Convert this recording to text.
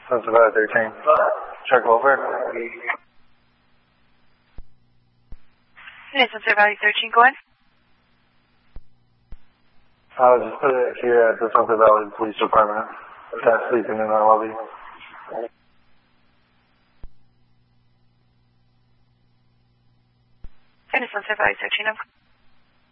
Sunset Valley 13. Check welfare. Hey, Sunset Valley 13, go ahead. Just put it here at the Sunset Valley Police Department. That's sleeping in our lobby. Hey, Sunset Valley 13,